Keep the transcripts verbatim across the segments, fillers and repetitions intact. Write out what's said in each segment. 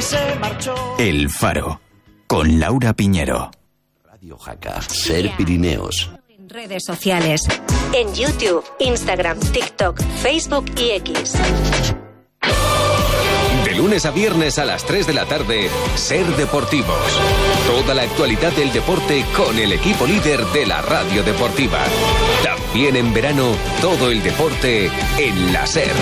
se marchó. El Faro, con Laura Piñero. Radio Jaca, Ser Pirineos. En redes sociales, en YouTube, Instagram, TikTok, Facebook y X. De lunes a viernes a las tres de la tarde, Ser Deportivos. Toda la actualidad del deporte con el equipo líder de la radio deportiva. También en verano, todo el deporte en la Ser.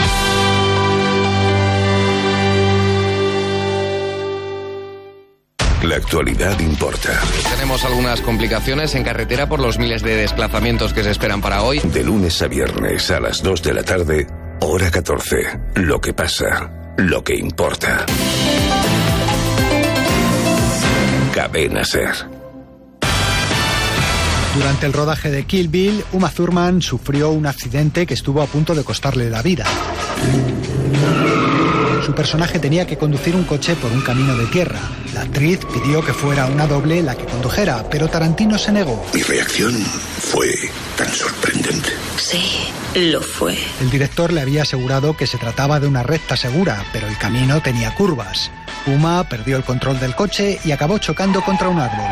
La actualidad importa. Tenemos algunas complicaciones en carretera por los miles de desplazamientos que se esperan para hoy. De lunes a viernes a las dos de la tarde, hora catorce. Lo que pasa, lo que importa. Cadena Ser. Durante el rodaje de Kill Bill, Uma Thurman sufrió un accidente que estuvo a punto de costarle la vida. Su personaje tenía que conducir un coche por un camino de tierra. La actriz pidió que fuera una doble la que condujera, pero Tarantino se negó. Mi reacción fue tan sorprendente. Sí, lo fue. El director le había asegurado que se trataba de una recta segura, pero el camino tenía curvas. Uma perdió el control del coche y acabó chocando contra un árbol.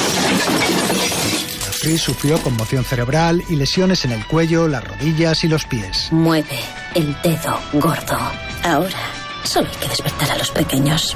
La actriz sufrió conmoción cerebral y lesiones en el cuello, las rodillas y los pies. Mueve el dedo gordo. Ahora solo hay que despertar a los pequeños.